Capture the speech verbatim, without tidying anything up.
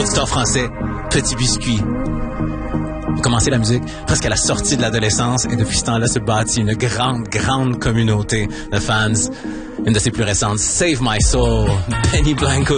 auditeur français, Petit Biscuit. J'ai commencé la musique presque à la sortie de l'adolescence et depuis ce temps-là se bâtit une grande, grande communauté de fans. Une de ses plus récentes, Save My Soul, Benny Blanco.